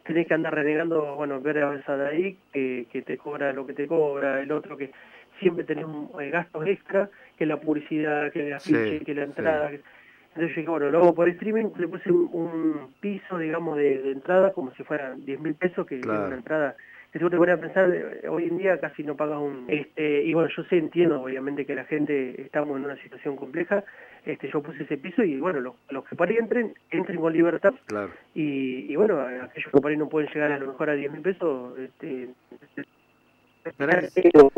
tenés que andar renegando, bueno, ver a de ahí, que te cobra lo que te cobra, el otro que siempre tenés gastos extra, que la publicidad, que el afiche, Sí, que la sí, entrada. Entonces yo dije, bueno, lo hago por streaming, le puse un piso, digamos, de entrada, como si fueran 10.000 pesos, que es una claro. entrada que si vos te pones a pensar, hoy en día casi no pagas y bueno, yo sé, entiendo, obviamente, que la gente estamos en una situación compleja. Yo puse ese piso y bueno, los que por ahí entren con libertad, Claro. y bueno, aquellos que por ahí no pueden llegar a lo mejor a 10.000 pesos, Espera que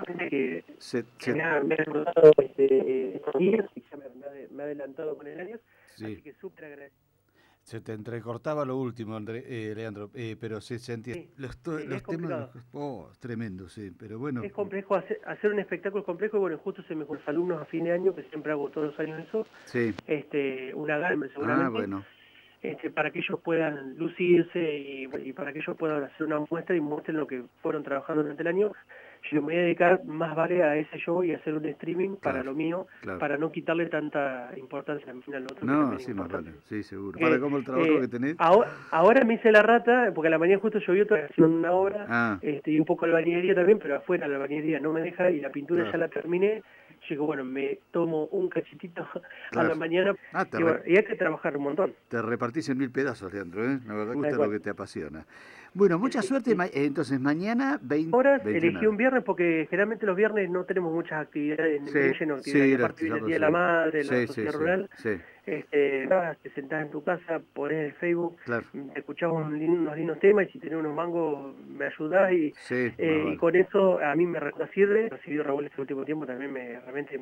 que me ha ayudado estos días, y ya me ha adelantado con el año, así sí. que súper agradecido. Se te entrecortaba lo último, Leandro, pero se entiende. Sí, sí, es Los temas, complicado. tremendo, sí, pero bueno, Es complejo hacer un espectáculo complejo, y bueno, justo se me con los alumnos a fin de año, que siempre hago todos los años eso, sí. una gala Ah, seguramente, bueno, para que ellos puedan lucirse y para que ellos puedan hacer una muestra y muestren lo que fueron trabajando durante el año. Yo me voy a dedicar más vale a ese show y a hacer un streaming para claro, lo mío, claro. para no quitarle tanta importancia también al otro, que No, también es sí, más importante. vale, sí, seguro. Para cómo el trabajo que tenés. Ahora me hice la rata, porque a la mañana justo llovió, estoy haciendo una obra, Ah, y un poco de albañilería también, pero afuera la albañilería no me deja y la pintura claro, ya la terminé. Yo digo, bueno, me tomo un cachetito a la claro. mañana, Ah, y bueno, y hay que trabajar un montón. te repartís en mil pedazos, Leandro, ¿eh? La verdad, me Tal gusta lo cual. que te apasiona. Bueno, mucha Sí, suerte. sí. Entonces, mañana, Horas, 21 elegí horas. un viernes porque generalmente los viernes no tenemos muchas actividades, bien Sí, lleno de actividades, y sí, aparte viene el ya Día lo de la sé. Madre, la Sí, sí, Sociedad sí, Rural. sí, Nada, te sentás en tu casa, ponés el Facebook, claro. escuchás unos lindos temas, y si tenés unos mangos me ayudás, Sí, más y vale. con eso a mí me sirve. Recibí Raúl este último tiempo, también realmente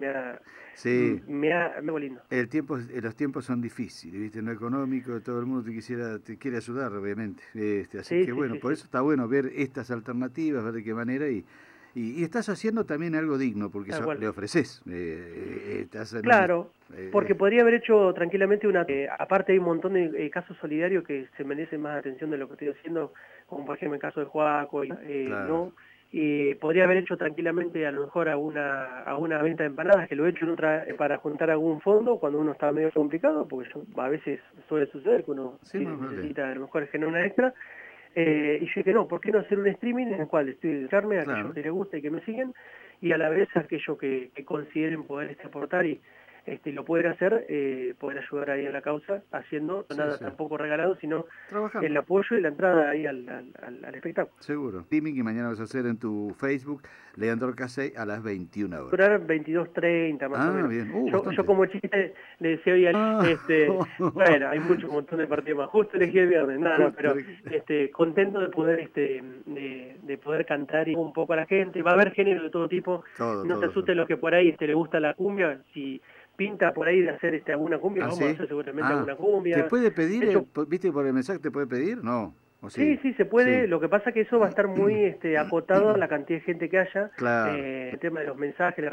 Sí, me hago lindo. los tiempos son difíciles, ¿viste? No económico, todo el mundo te quiere ayudar, obviamente. Así Sí, que sí, bueno, sí, por sí. eso está bueno ver estas alternativas, ver de qué manera y estás haciendo también algo digno, porque Tal cual. le ofreces. Estás en un... Claro, porque podría haber hecho tranquilamente aparte hay un montón de casos solidarios que se merecen más atención de lo que estoy haciendo, como por ejemplo el caso de Joaco, claro. ¿no? Y podría haber hecho tranquilamente a lo mejor a una venta de empanadas, que lo he hecho en otra, para juntar algún fondo cuando uno está medio complicado, porque a veces suele suceder que uno Sí, más vale. necesita a lo mejor generar una extra. Y yo dije, no, ¿por qué no hacer un streaming en el cual estoy dedicarme a aquellos Claro. que les gusta y que me siguen, y a la vez a aquellos que consideren poder aportar y lo poder hacer, poder ayudar ahí a la causa, haciendo Sí, nada sí. tampoco regalado, sino el Trabajando. apoyo y la entrada ahí al espectáculo. Seguro. Streaming que mañana vas a hacer en tu Facebook, Leandro Casey, a las 21 horas. Durar 22:30 más o Ah, menos. bien. Yo Bastante. como chiste le decía hoy Ah, bueno, hay un montón de partidos más, justo elegí el viernes, nada, justo. pero contento de poder de poder cantar y un poco a la gente. Va a haber género de todo tipo, Todo, no se todo. asusten los que por ahí le gusta la cumbia. Si pinta por ahí de hacer alguna cumbia, ¿Ah, vamos a sí? hacer seguramente Ah, alguna ¿te cumbia. puede pedir, De hecho, viste por el mensaje, te puede pedir? No, ¿o sí, sí? sí, se Sí. puede. Lo que pasa que eso va a estar muy acotado a la cantidad de gente que haya. Claro. El tema de los mensajes,